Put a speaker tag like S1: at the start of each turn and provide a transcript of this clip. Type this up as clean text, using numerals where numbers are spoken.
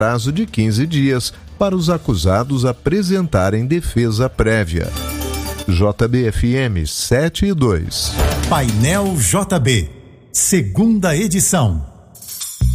S1: prazo de 15 dias para os acusados apresentarem defesa prévia. JBFM 7 e 2.
S2: Painel JB, segunda edição.